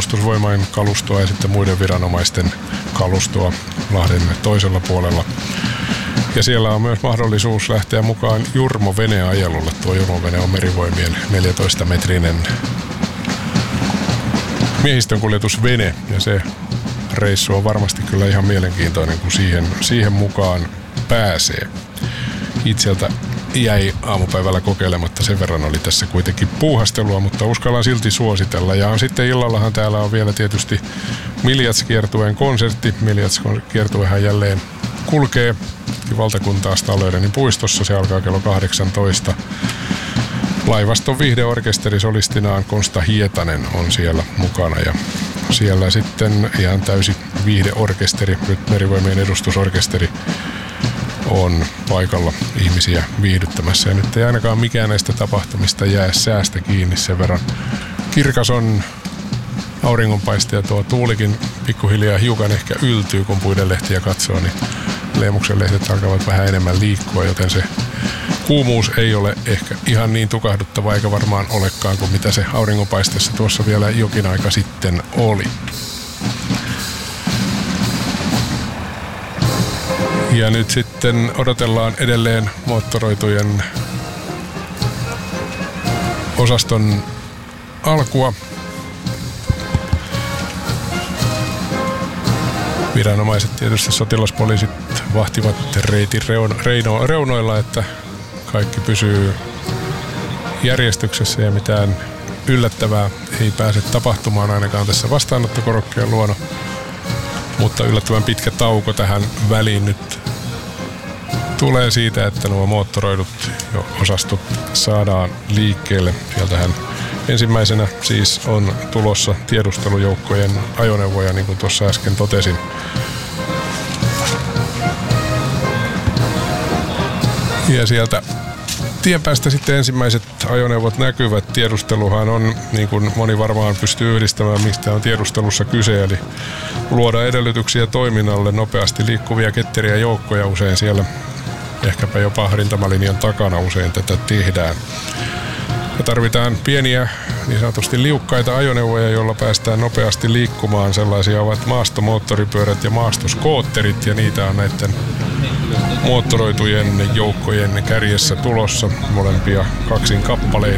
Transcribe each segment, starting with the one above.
puolustusvoimain kalustoa ja sitten muiden viranomaisten kalustoa Lahden toisella puolella. Ja siellä on myös mahdollisuus lähteä mukaan Jurmo-veneajelulle. Tuo Jurmo-vene on Merivoimien 14-metrinen miehistönkuljetusvene, ja se reissu on varmasti kyllä ihan mielenkiintoinen, kun siihen mukaan pääsee. Itseltä jäi aamupäivällä kokeilematta, sen verran oli tässä kuitenkin puuhastelua, mutta uskallan silti suositella. Ja sitten illallahan täällä on vielä tietysti Miljats-kiertueen konsertti. Miljats-kiertuehan jälleen kulkee valtakuntaa Stalörenin puistossa. Se alkaa kello 18. Laivaston viihdeorkesteri solistinaan Konsta Hietanen on siellä mukana, ja siellä sitten ihan täysi viihdeorkesteri, nyt Merivoimien edustusorkesteri, on paikalla ihmisiä viihdyttämässä. Ja nyt ei ainakaan mikään näistä tapahtumista jää säästä kiinni, sen verran kirkas on auringonpaiste, ja tuo tuulikin pikkuhiljaa hiukan ehkä yltyy, kun puiden lehtiä katsoo, niin Leemuksen lehdet alkavat vähän enemmän liikkua, joten se kuumuus ei ole ehkä ihan niin tukahduttava, eikä varmaan olekaan kuin mitä se auringonpaisteessa tuossa vielä jokin aika sitten oli. Ja nyt sitten odotellaan edelleen moottoroitujen osaston alkua. Viranomaiset, tietysti sotilaspoliisit, vahtivat reitin reunoilla, että kaikki pysyy järjestyksessä ja mitään yllättävää ei pääse tapahtumaan ainakaan tässä vastaanottokorokkeen luona. Mutta yllättävän pitkä tauko tähän väliin nyt tulee siitä, että nuo moottoroidut osastot saadaan liikkeelle. Sieltähän ensimmäisenä siis on tulossa tiedustelujoukkojen ajoneuvoja, niin kuin tuossa äsken totesin. Ja sieltä tien päästä sitten ensimmäiset ajoneuvot näkyvät. Tiedusteluhan on, niin kuin moni varmaan pystyy yhdistämään, mistä on tiedustelussa kyse, eli luoda edellytyksiä toiminnalle, nopeasti liikkuvia ketteriä joukkoja usein siellä, ehkäpä jopa rintamalinjan takana usein tätä tehdään. Ja tarvitaan pieniä, niin sanotusti liukkaita ajoneuvoja, joilla päästään nopeasti liikkumaan. Sellaisia ovat maastomoottoripyörät ja maastoskootterit, ja niitä on näiden moottoroitujen joukkojen kärjessä tulossa, molempia kaksin kappalein.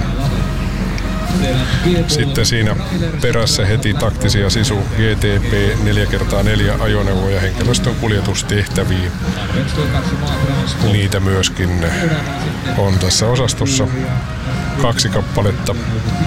Sitten siinä perässä heti taktisia Sisu GTP 4x4 ajoneuvoja henkilöstön kuljetustehtäviin. Niitä myöskin on tässä osastossa 2 kappaletta.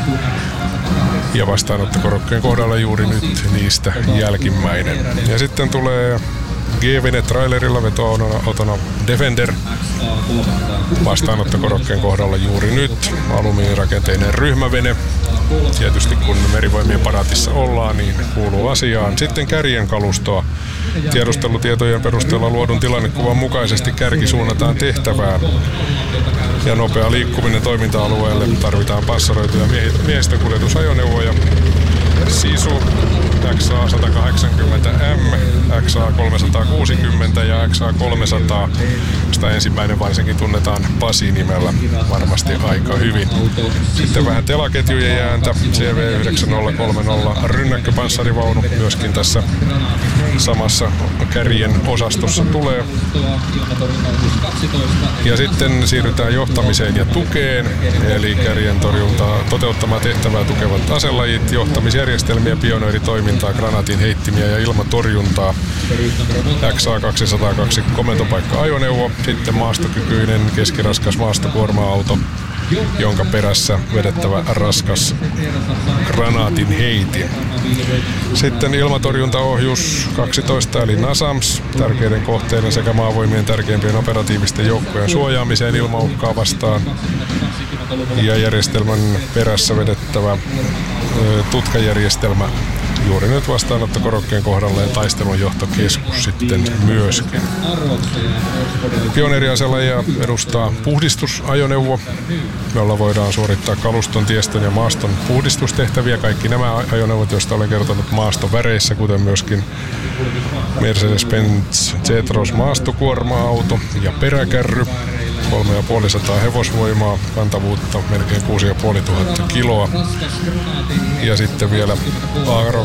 Ja vastaanottokorokkeen kohdalla juuri nyt niistä jälkimmäinen. Ja sitten tulee G-vene trailerilla vetoautona Defender vastaanottokorokkeen kohdalla juuri nyt. Alumiinirakenteinen ryhmävene. Tietysti kun Merivoimien paraatissa ollaan, niin kuuluu asiaan. Sitten kärjen kalustoa. Tiedustelutietojen perusteella luodun tilannekuvan mukaisesti kärki suunnataan tehtävään. Ja nopea liikkuminen toiminta-alueelle. Tarvitaan passoroituja miehistönkuljetusajoneuvoja. Sisu XA180M, XA360 ja XA300. Sitä ensimmäinen varsinkin tunnetaan Pasi-nimellä varmasti aika hyvin. Sitten vähän telaketjujen jääntä. CV9030 rynnäkköpanssarivaunu myöskin tässä samassa kärjen osastossa tulee. Ja sitten siirrytään johtamiseen ja tukeen, eli kärjen torjuntaa toteuttamaan tehtävää tukevat aselajit, johtamisjärjestelmiä, pioneeritoimintaa, granaatin heittimiä ja ilmatorjuntaa. XA202 komentopaikka-ajoneuvo, sitten maastokykyinen keskiraskas maastokuorma-auto, jonka perässä vedettävä raskas granaatin heitin. Sitten ilmatorjuntaohjus 12 eli NASAMS, tärkeiden kohteiden sekä maavoimien tärkeimpien operatiivisten joukkojen suojaamiseen ilmauhkaa vastaan. Ja järjestelmän perässä vedettävä tutkajärjestelmä juuri nyt vastaanottokorokkeen kohdalla ja taistelunjohtokeskus sitten myöskin. Pioneeriaselajia edustaa puhdistusajoneuvo, jolla voidaan suorittaa kaluston, tiestön ja maaston puhdistustehtäviä. Kaikki nämä ajoneuvot, joista olen kertonut maastoväreissä, kuten myöskin Mercedes-Benz Zetros maastokuorma-auto ja peräkärry. 3500 hevosvoimaa, kantavuutta melkein 6500 kiloa. Ja sitten vielä Aaro